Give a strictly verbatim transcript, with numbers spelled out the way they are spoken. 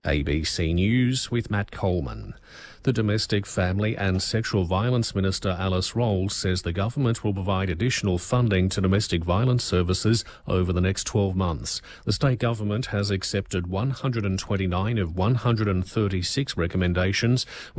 A B C News with Matt Coleman. The Domestic, Family and Sexual Violence Minister Alice Rolls says the government will provide additional funding to domestic violence services over the next twelve months. The state government has accepted one hundred twenty-nine of one hundred thirty-six recommendations,